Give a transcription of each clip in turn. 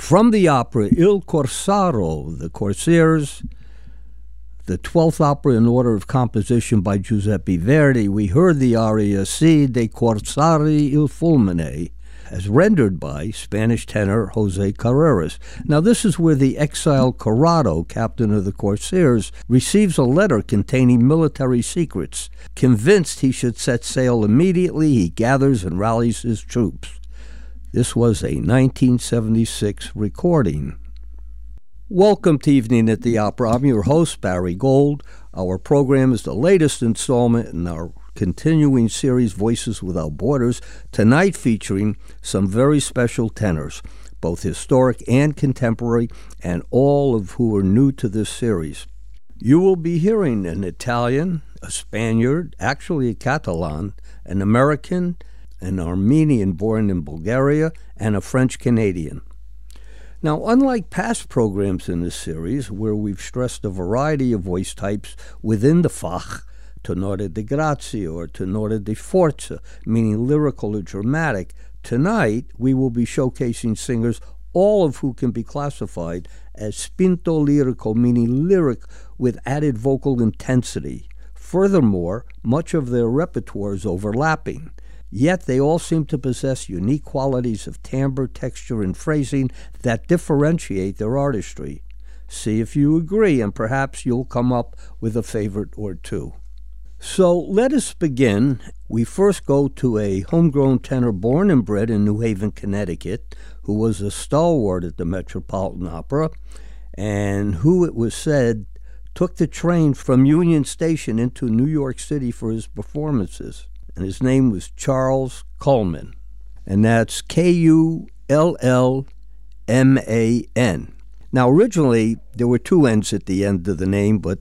From the opera Il Corsaro, The Corsairs, the 12th opera in order of composition by Giuseppe Verdi, we heard the aria Si dei Corsari il Fulmine, as rendered by Spanish tenor Jose Carreras. Now, this is where the exiled Corrado, captain of the Corsairs, receives a letter containing military secrets. Convinced he should set sail immediately, he gathers and rallies his troops. This was a 1976 recording. Welcome to Evening at the Opera. I'm your host, Barry Gold. Our program is the latest installment in our continuing series, Voices Without Borders, tonight featuring some very special tenors, both historic and contemporary, and all of who are new to this series. You will be hearing an Italian, a Spaniard, actually a Catalan, an American, an Armenian born in Bulgaria, and a French-Canadian. Now, unlike past programs in this series, where we've stressed a variety of voice types within the Fach, tenore di grazia or tenore di forza, meaning lyrical or dramatic, tonight we will be showcasing singers, all of who can be classified as spinto lirico, meaning lyric with added vocal intensity. Furthermore, much of their repertoire is overlapping. Yet they all seem to possess unique qualities of timbre, texture, and phrasing that differentiate their artistry. See if you agree, and perhaps you'll come up with a favorite or two. So let us begin. We first go to a homegrown tenor born and bred in New Haven, Connecticut, who was a stalwart at the Metropolitan Opera, and who, it was said, took the train from Union Station into New York City for his performances. And his name was Charles Kullman, and that's Kullman. Now, originally, there were two N's at the end of the name, but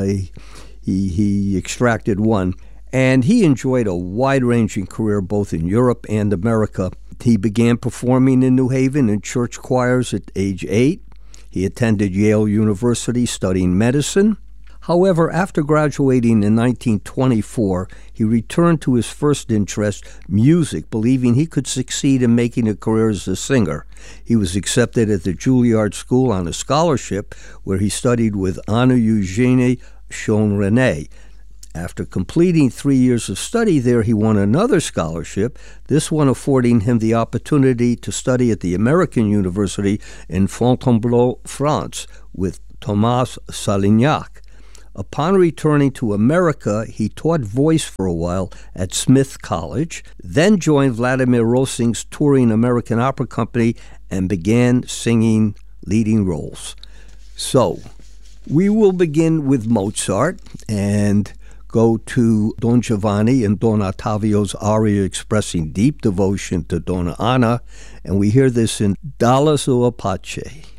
he extracted one, and he enjoyed a wide-ranging career both in Europe and America. He began performing in New Haven in church choirs at age 8. He attended Yale University studying medicine. However, after graduating in 1924, he returned to his first interest, music, believing he could succeed in making a career as a singer. He was accepted at the Juilliard School on a scholarship, where he studied with Anna-Eugenie Schoenrené. After completing 3 years of study there, he won another scholarship, this one affording him the opportunity to study at the American University in Fontainebleau, France, with Thomas Salignac. Upon returning to America, he taught voice for a while at Smith College, then joined Vladimir Rosing's touring American Opera Company and began singing leading roles. So, we will begin with Mozart and go to Don Giovanni and Don Ottavio's aria expressing deep devotion to Donna Anna, and we hear this in Dalla sua pace.